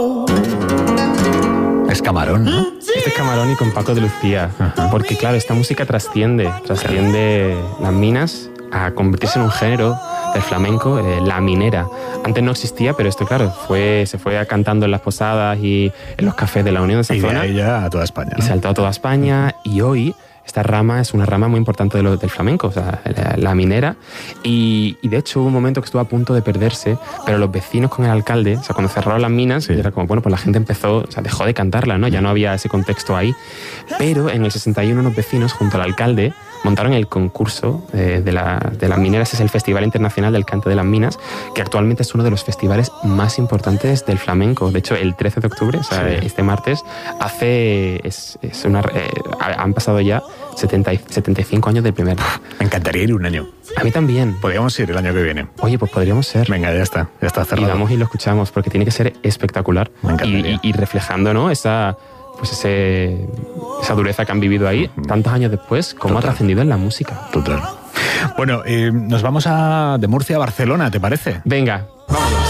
Es Camarón, ¿no? Este es Camarón y con Paco de Lucía. Ajá. Porque claro, esta música trasciende las minas a convertirse en un género del flamenco, la minera. Antes no existía, pero esto, claro, se fue cantando en las posadas y en los cafés de la Unión de esa Y de zona. ahí ya a toda España, ¿no? Y saltó a toda España, y hoy esta rama es una rama muy importante del flamenco, o sea, la minera. Y de hecho hubo un momento que estuvo a punto de perderse, pero los vecinos con el alcalde, o sea, cuando cerraron las minas, Sí. era como, bueno, pues la gente empezó, o sea, dejó de cantarla, ¿no? Ya no había ese contexto ahí. Pero en el 61 unos vecinos, junto al alcalde, montaron el concurso de las mineras. Es el Festival Internacional del Cante de las Minas, que actualmente es uno de los festivales más importantes del flamenco. De hecho, el 13 de octubre, o sea, Sí. este martes, han pasado ya 75 años del primer. Me encantaría ir un año. A mí también. Podríamos ir el año que viene. Oye, pues podríamos ser. Venga, ya está Y cerrado. vamos y lo escuchamos, porque tiene que ser espectacular. Me encantaría. Y reflejando, ¿no? Esa dureza que han vivido ahí, tantos años después, cómo ha trascendido en la música. Total. Bueno, nos vamos de Murcia a Barcelona, ¿te parece? Venga, vámonos.